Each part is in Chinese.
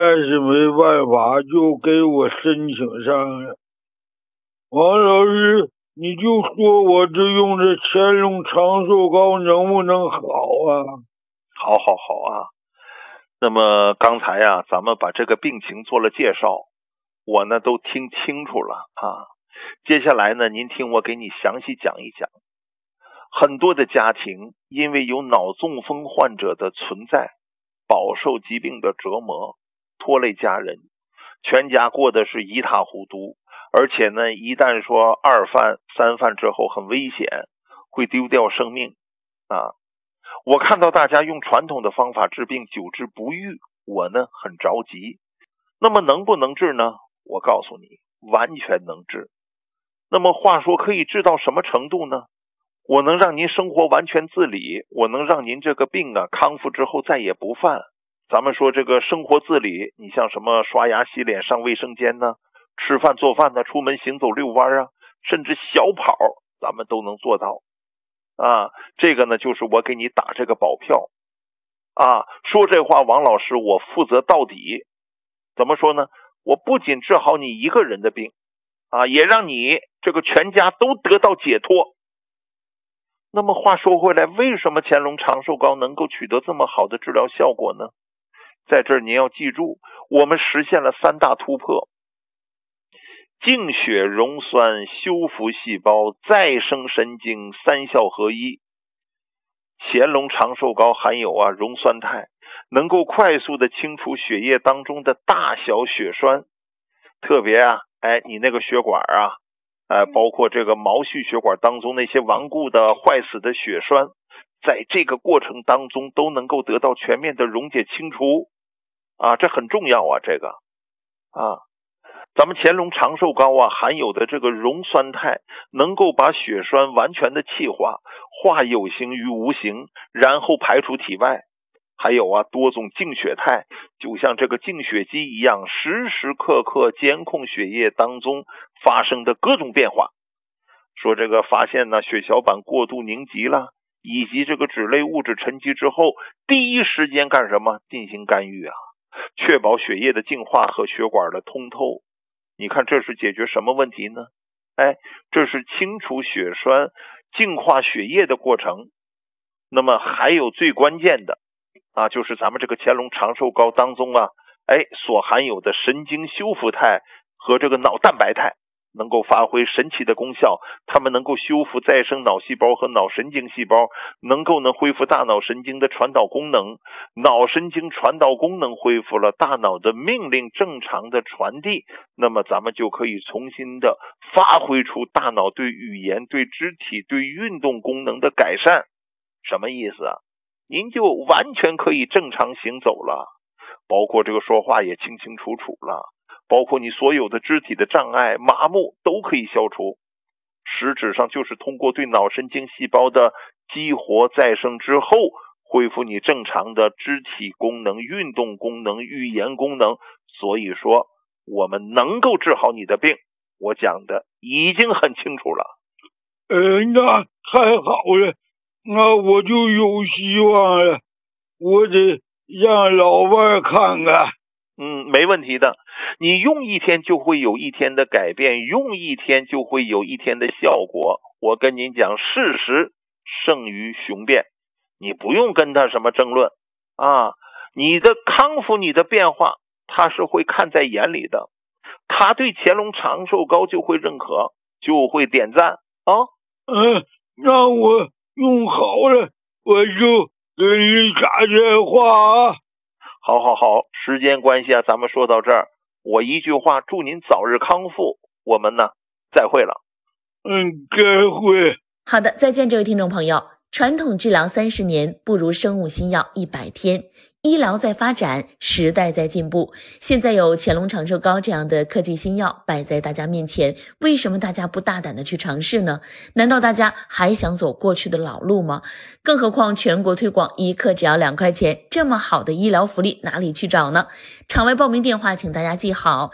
但是没办法，就给我申请上了。王老师，你就说我这用这乾隆长寿膏能不能好啊？ 好啊。那么刚才呀，咱们把这个病情做了介绍，我呢都听清楚了啊。接下来呢，您听我给你详细讲一讲。很多的家庭因为有脑中风患者的存在，饱受疾病的折磨，拖累家人，全家过得是一塌糊涂。而且呢，一旦说2犯3犯之后很危险，会丢掉生命啊。我看到大家用传统的方法治病久治不愈，我呢很着急。那么能不能治呢？我告诉你，完全能治。那么话说可以治到什么程度呢？我能让您生活完全自理，我能让您这个病啊康复之后再也不犯。咱们说这个生活自理，你像什么刷牙洗脸上卫生间呢，吃饭做饭呢，出门行走遛弯啊，甚至小跑咱们都能做到啊。这个呢就是我给你打这个保票啊。说这话王老师我负责到底。怎么说呢？我不仅治好你一个人的病啊，也让你这个全家都得到解脱。那么话说回来，为什么乾隆长寿膏能够取得这么好的治疗效果呢？在这儿您要记住，我们实现了3大突破：净血溶酸、修复细胞、再生神经，3效合一。乾隆长寿膏含有溶酸肽，能够快速的清除血液当中的大小血栓，特别你那个血管包括这个毛细血管当中那些顽固的坏死的血栓，在这个过程当中都能够得到全面的溶解清除这很重要这个咱们乾隆长寿膏含有的这个溶酸肽能够把血栓完全的气化，化有形于无形，然后排出体外。还有多种净血肽，就像这个净血机一样，时时刻刻监控血液当中发生的各种变化。说这个发现血小板过度凝集了，以及这个脂类物质沉积之后，第一时间干什么？进行干预确保血液的净化和血管的通透。你看这是解决什么问题呢？这是清除血栓、净化血液的过程。那么还有最关键的就是咱们这个乾隆长寿膏当中所含有的神经修复肽和这个脑蛋白肽，能够发挥神奇的功效。它们能够修复再生脑细胞和脑神经细胞，能够恢复大脑神经的传导功能。脑神经传导功能恢复了，大脑的命令正常的传递，那么咱们就可以重新的发挥出大脑对语言、对肢体、对运动功能的改善。什么意思您就完全可以正常行走了，包括这个说话也清清楚楚了，包括你所有的肢体的障碍、麻木都可以消除。实质上就是通过对脑神经细胞的激活再生之后，恢复你正常的肢体功能、运动功能、语言功能。所以说我们能够治好你的病，我讲的已经很清楚了。 那太好了，那我就有希望了。我得让老外看看。 没问题的。你用1天就会有1天的改变，用1天就会有1天的效果。我跟您讲，事实胜于雄辩，你不用跟他什么争论你的康复、你的变化，他是会看在眼里的，他对乾隆长寿膏就会认可，就会点赞那我用好了，我就给你打电话好，时间关系咱们说到这儿，我一句话，祝您早日康复，我们呢再会了。 再会。 好的，再见这位听众朋友。传统治疗30年，不如生物新药100天。医疗在发展，时代在进步，现在有乾隆长寿膏这样的科技新药摆在大家面前，为什么大家不大胆的去尝试呢？难道大家还想走过去的老路吗？更何况全国推广1克只要2块钱，这么好的医疗福利哪里去找呢？场外报名电话请大家记好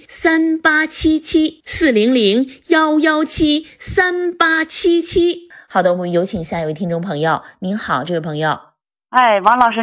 ，400-117-3877，400-117-3877，400-117-3877。 好的，我们有请下一位听众朋友。您好，这位朋友。 哎，王老师